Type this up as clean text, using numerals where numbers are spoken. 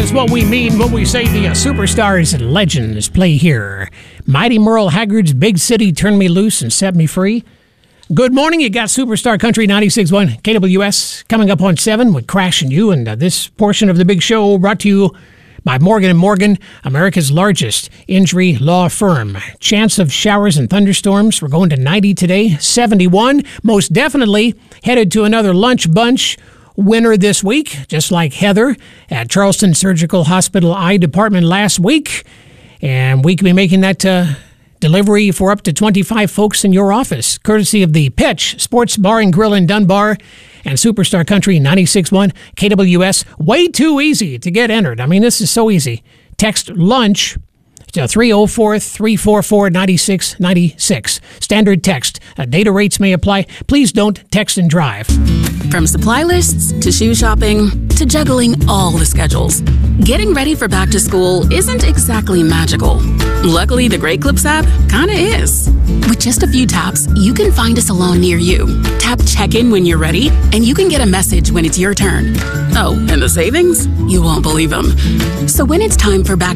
is what we mean when we say the superstars and legends play here. Mighty Merle Haggard's Big City Turned Me Loose and Set Me Free. Good morning. You got Superstar Country 96.1 KWS coming up on 7 with Crash and You. And this portion of the big show brought to you by Morgan & Morgan, America's largest injury law firm. Chance of showers and thunderstorms. We're going to 90 today, 71. Most definitely headed to another lunch bunch winner this week, just like Heather at Charleston Surgical Hospital Eye Department last week. And we can be making that delivery for up to 25 folks in your office, courtesy of the Pitch Sports Bar and Grill in Dunbar and Superstar Country 96.1 KWS. Way too easy to get entered. I mean, this is so easy. Text LUNCH to 304-344-9696. Standard text. Data rates may apply. Please don't text and drive. From supply lists to shoe shopping to juggling all the schedules, getting ready for back to school isn't exactly magical. Luckily, the Great Clips app kinda is. With just a few taps, you can find a salon near you. Tap check-in when you're ready, and you can get a message when it's your turn. Oh, and the savings? You won't believe them. So when it's time for back